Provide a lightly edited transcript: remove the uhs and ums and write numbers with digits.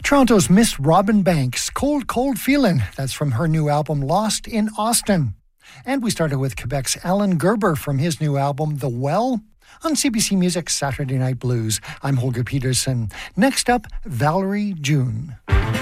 Toronto's Miss Robin Banks, Cold, Cold Feelin'. That's from her new album, Lost in Austin. And we started with Quebec's Alan Gerber from his new album, The Well, on CBC Music's Saturday Night Blues. I'm Holger Peterson. Next up, Valerie June.